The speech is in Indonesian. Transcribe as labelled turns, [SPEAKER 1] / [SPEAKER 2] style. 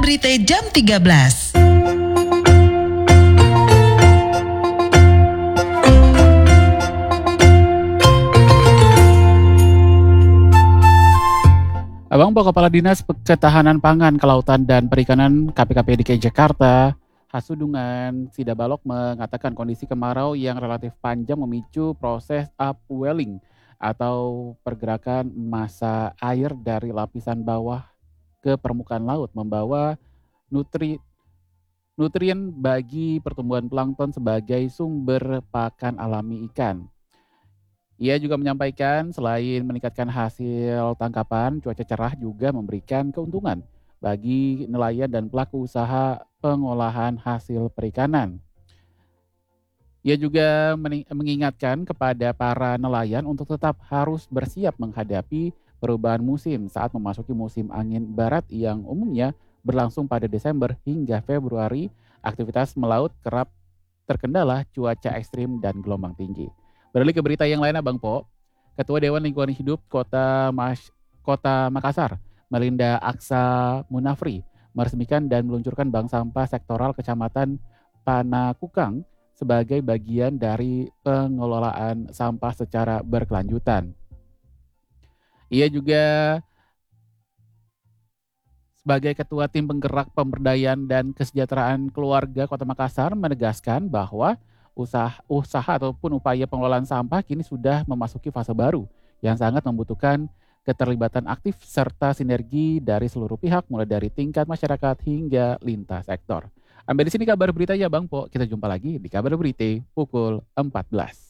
[SPEAKER 1] Berita jam 13.
[SPEAKER 2] Abang Po, Kepala Dinas Ketahanan Pangan, Kelautan dan Perikanan KPKP DKI Jakarta, Hasudungan Sidabalok mengatakan kondisi kemarau yang relatif panjang memicu proses upwelling atau pergerakan massa air dari lapisan bawah ke permukaan laut, membawa nutrien bagi pertumbuhan plankton sebagai sumber pakan alami ikan. Ia juga menyampaikan selain meningkatkan hasil tangkapan, cuaca cerah juga memberikan keuntungan bagi nelayan dan pelaku usaha pengolahan hasil perikanan. Ia juga mengingatkan kepada para nelayan untuk tetap harus bersiap menghadapi perubahan musim saat memasuki musim angin barat yang umumnya berlangsung pada Desember hingga Februari. Aktivitas melaut kerap terkendala cuaca ekstrim dan gelombang tinggi. Beralih ke berita yang lain, Abang Po. Ketua Dewan Lingkungan Hidup Kota Makassar, Melinda Aksa Munafri, meresmikan dan meluncurkan bank sampah sektoral Kecamatan Panakukang sebagai bagian dari pengelolaan sampah secara berkelanjutan. Ia juga sebagai Ketua Tim Penggerak Pemberdayaan dan Kesejahteraan Keluarga Kota Makassar menegaskan bahwa usaha ataupun upaya pengelolaan sampah kini sudah memasuki fase baru yang sangat membutuhkan keterlibatan aktif serta sinergi dari seluruh pihak mulai dari tingkat masyarakat hingga lintas sektor. Sampai di sini kabar beritanya Bang Po. Kita jumpa lagi di kabar berita pukul 14.